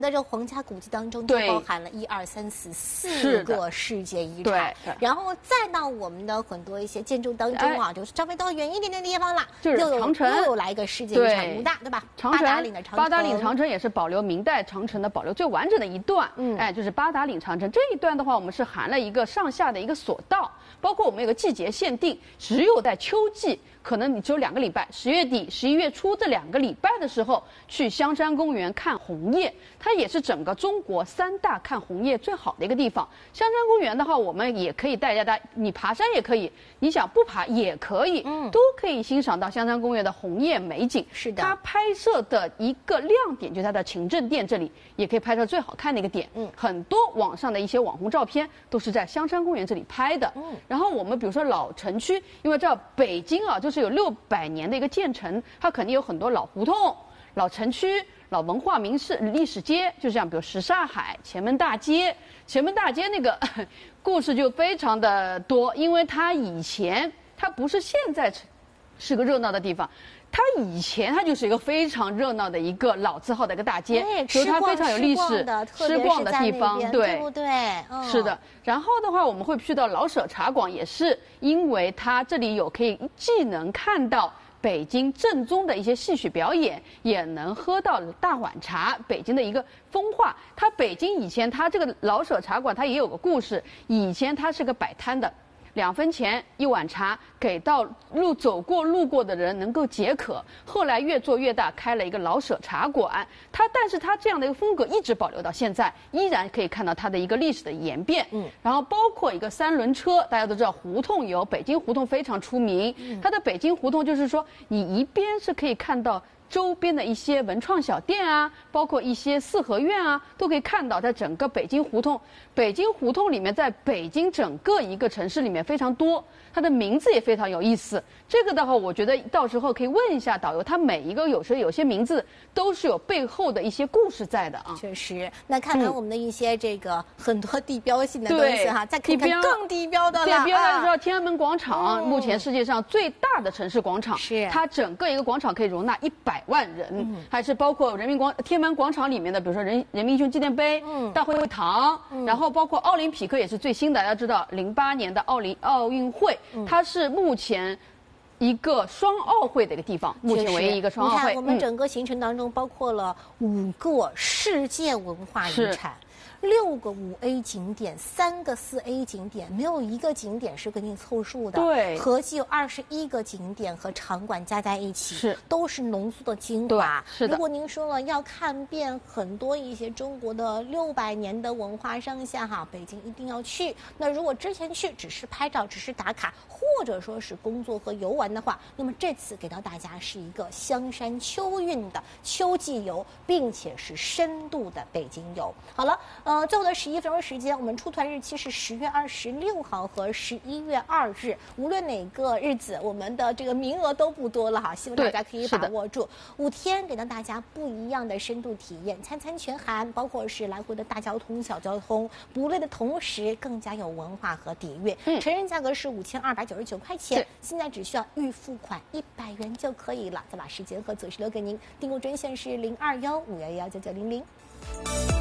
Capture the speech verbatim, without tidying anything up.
那这皇家古迹当中，就包含了一二三四四个世界遗产，然后再到我们的很多一些建筑当中啊，就是稍微到远一点点的地方了， 就是长城又有来一个世界遗产武大，对吧？ 长城， 八达岭的长城， 八达岭长城也是保留明代长城的保留最完整的一段，嗯，哎，就是八达岭长城这一段的话，我们是含了一个上下的一个索道，包括我们有个季节限定，只有在秋季。可能你只有两个礼拜，十月底、十一月初这两个礼拜的时候去香山公园看红叶，它也是整个中国三大看红叶最好的一个地方。香山公园的话，我们也可以带大家，你爬山也可以，你想不爬也可以，嗯，都可以欣赏到香山公园的红叶美景。 是的， 它拍摄的一个亮点就是它的勤政殿这里，也可以拍摄最好看的一个点。嗯，很多网上的一些网红照片都是在香山公园这里拍的。嗯，然后我们比如说老城区，因为知道北京啊，就是有六百年的一个建成，它肯定有很多老胡同、老城区、老文化名士、历史街，就像比如什刹海、前门大街。前门大街那个故事就非常的多，因为它以前它不是现在是个热闹的地方。它以前它就是一个非常热闹的一个老字号的一个大街，所以它非常有历史、吃逛的地方， 对不对？ 嗯，是的。然后的话，我们会去到老舍茶馆，也是因为它这里有可以既能看到北京正宗的一些戏曲表演，也能喝到大碗茶，北京的一个风化。它北京以前它这个老舍茶馆它也有个故事，以前它是个摆摊的。两分钱一碗茶，给到路走过路过的人能够解渴。后来越做越大，开了一个老舍茶馆。它，但是它这样的一个风格一直保留到现在，依然可以看到它的一个历史的演变。嗯，然后包括一个三轮车，大家都知道胡同游，北京胡同非常出名。它的北京胡同就是说，你一边是可以看到周边的一些文创小店啊，包括一些四合院啊，都可以看到在整个北京胡同。北京胡同里面，在北京整个一个城市里面非常多，它的名字也非常有意思。这个的话，我觉得到时候可以问一下导游，它每一个有时候有些名字都是有背后的一些故事在的啊。 确实，那看看我们的一些这个、嗯、很多地标性的东西哈，再看看更地标的了。 对，比方来说，天安门广场、嗯、目前世界上最大的城市广场， 是它整个一个广场可以容纳一百万人，嗯、还是包括人民广天安门广场里面的，比如说人人民英雄纪念碑、嗯、大会堂，嗯、然后包括奥林匹克也是最新的，大家知道零八年的奥林奥运会，嗯、它是目前一个双奥会的一个地方，目前唯一一个双奥会。 你看，我们整个行程当中包括了五个世界文化遗产。六个五 A 景点，三个四 A 景点，没有一个景点是给你凑数的。 对， 合计有二十一个景点和场馆加在一起， 是都是浓缩的精华。 是的。 如果您说了要看遍很多一些中国的六百年的文化上下哈，北京一定要去。那如果之前去只是拍照，只是打卡，或者说是工作和游玩的话，那么这次给到大家是一个香山秋韵的秋季游，并且是深度的北京游。好了。呃，最后的十一分钟时间，我们出团日期是十月二十六号和十一月二日，无论哪个日子，我们的这个名额都不多了哈，希望大家可以把握住。五天给到大家不一样的深度体验，餐餐全含，包括是来回的大交通、小交通，不累的同时更加有文化和底蕴。嗯，成人价格是五千二百九十九块钱，现在只需要预付款一百元就可以了。再把时间和组织留给您，订购专线是零二幺五幺幺九九零零。